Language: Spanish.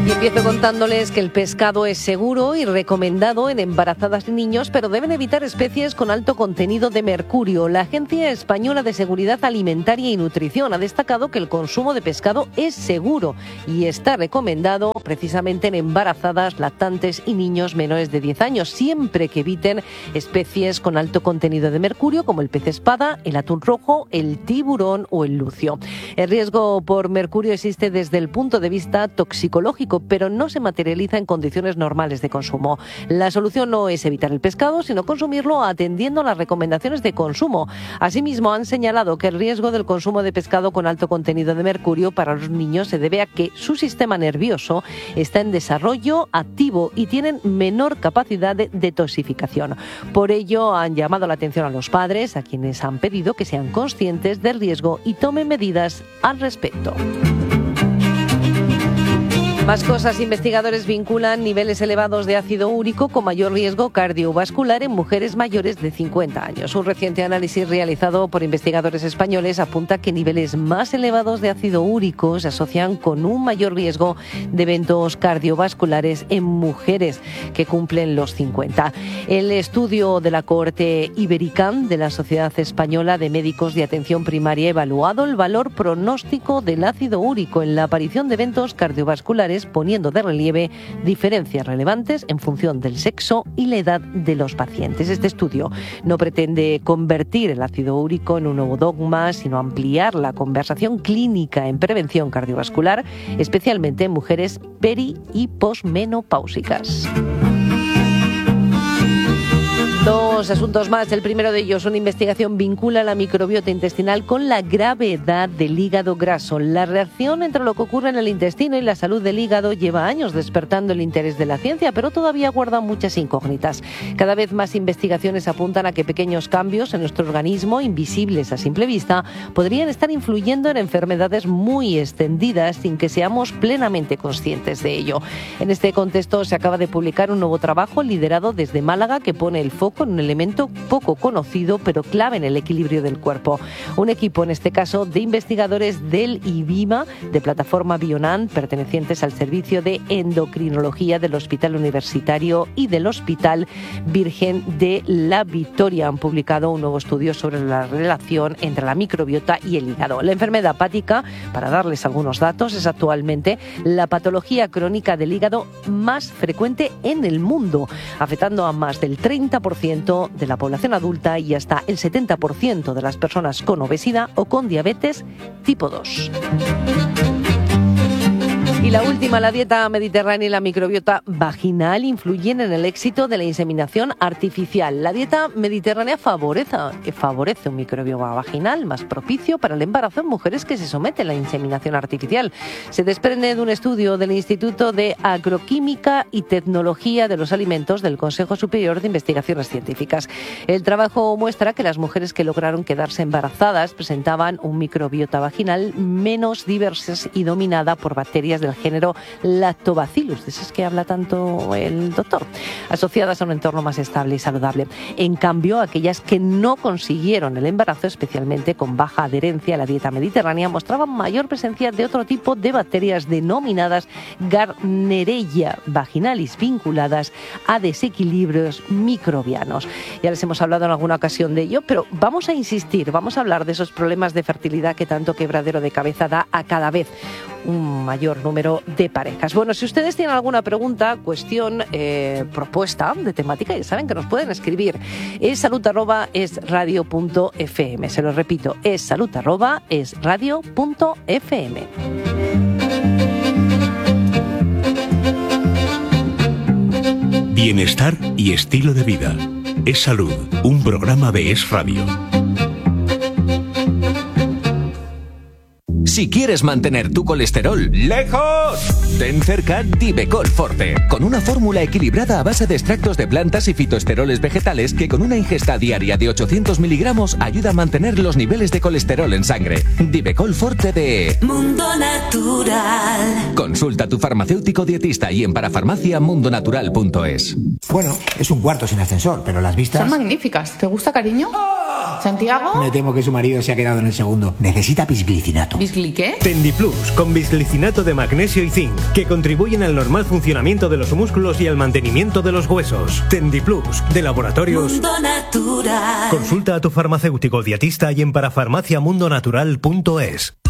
Y empiezo contándoles que el pescado es seguro y recomendado en embarazadas y niños, pero deben evitar especies con alto contenido de mercurio. La Agencia Española de Seguridad Alimentaria y Nutrición ha destacado que el consumo de pescado es seguro y está recomendado precisamente en embarazadas, lactantes y niños menores de 10 años, siempre que eviten especies con alto contenido de mercurio como el pez espada, el atún rojo, el tiburón o el lucio. El riesgo por mercurio existe desde el punto de vista toxicológico, pero no se materializa en condiciones normales de consumo. La solución no es evitar el pescado, sino consumirlo atendiendo a las recomendaciones de consumo. Asimismo, han señalado que el riesgo del consumo de pescado con alto contenido de mercurio para los niños se debe a que su sistema nervioso está en desarrollo activo y tienen menor capacidad de detoxificación. Por ello, han llamado la atención a los padres, a quienes han pedido que sean conscientes del riesgo y tomen medidas al respecto. Más cosas, investigadores vinculan niveles elevados de ácido úrico con mayor riesgo cardiovascular en mujeres mayores de 50 años. Un reciente análisis realizado por investigadores españoles apunta que niveles más elevados de ácido úrico se asocian con un mayor riesgo de eventos cardiovasculares en mujeres que cumplen los 50. El estudio de la cohorte Ibericam de la Sociedad Española de Médicos de Atención Primaria ha evaluado el valor pronóstico del ácido úrico en la aparición de eventos cardiovasculares, poniendo de relieve diferencias relevantes en función del sexo y la edad de los pacientes. Este estudio no pretende convertir el ácido úrico en un nuevo dogma, sino ampliar la conversación clínica en prevención cardiovascular, especialmente en mujeres peri- y posmenopáusicas. Dos asuntos más. El primero de ellos, una investigación vincula la microbiota intestinal con la gravedad del hígado graso. La relación entre lo que ocurre en el intestino y la salud del hígado lleva años despertando el interés de la ciencia, pero todavía guarda muchas incógnitas. Cada vez más investigaciones apuntan a que pequeños cambios en nuestro organismo, invisibles a simple vista, podrían estar influyendo en enfermedades muy extendidas sin que seamos plenamente conscientes de ello. En este contexto se acaba de publicar un nuevo trabajo liderado desde Málaga que pone el foco en un elemento poco conocido pero clave en el equilibrio del cuerpo. Un equipo, en este caso, de investigadores del IBIMA, de plataforma Bionan, pertenecientes al Servicio de Endocrinología del Hospital Universitario y del Hospital Virgen de la Victoria, han publicado un nuevo estudio sobre la relación entre la microbiota y el hígado. La enfermedad hepática, para darles algunos datos, es actualmente la patología crónica del hígado más frecuente en el mundo, afectando a más del 30% de la población adulta y hasta el 70% de las personas con obesidad o con diabetes tipo 2. Y la última, la dieta mediterránea y la microbiota vaginal influyen en el éxito de la inseminación artificial. La dieta mediterránea favorece un microbioma vaginal más propicio para el embarazo en mujeres que se someten a la inseminación artificial. Se desprende de un estudio del Instituto de Agroquímica y Tecnología de los Alimentos del Consejo Superior de Investigaciones Científicas. El trabajo muestra que las mujeres que lograron quedarse embarazadas presentaban un microbiota vaginal menos diversa y dominada por bacterias del género Lactobacillus, de esas que habla tanto el doctor, asociadas a un entorno más estable y saludable. En cambio, aquellas que no consiguieron el embarazo, especialmente con baja adherencia a la dieta mediterránea, mostraban mayor presencia de otro tipo de bacterias denominadas Gardnerella vaginalis, vinculadas a desequilibrios microbianos. Ya les hemos hablado en alguna ocasión de ello, pero vamos a insistir, vamos a hablar de esos problemas de fertilidad que tanto quebradero de cabeza da a cada vez un mayor número de parejas. Bueno, si ustedes tienen alguna pregunta, cuestión, propuesta de temática, ya saben que nos pueden escribir. Es salud@esradio.fm. Se lo repito, es salud@esradio.fm. Bienestar y estilo de vida. Es Salud, un programa de Es Radio. Si quieres mantener tu colesterol lejos, ten cerca Divecol Forte, con una fórmula equilibrada a base de extractos de plantas y fitoesteroles vegetales que con una ingesta diaria de 800 miligramos ayuda a mantener los niveles de colesterol en sangre. Divecol Forte de Mundo Natural. Consulta a tu farmacéutico dietista y en parafarmacia mundonatural.es. Bueno, es un cuarto sin ascensor, pero las vistas... Son magníficas. ¿Te gusta, cariño? ¿Santiago? Me temo que su marido se ha quedado en el segundo. Necesita bisglicinato. ¿Bisgli qué? Tendiplus, con bisglicinato de magnesio y zinc, que contribuyen al normal funcionamiento de los músculos y al mantenimiento de los huesos. Tendiplus, de Laboratorios Mundo Natural. Consulta a tu farmacéutico dietista y en parafarmaciamundonatural.es.